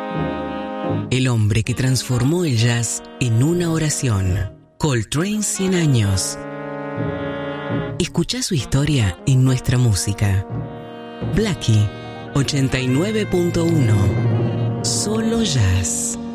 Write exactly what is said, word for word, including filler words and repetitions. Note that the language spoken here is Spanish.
El hombre que transformó el jazz en una oración. Coltrane cien años. Escucha su historia en nuestra música. Blackie ochenta y nueve punto uno. Solo jazz.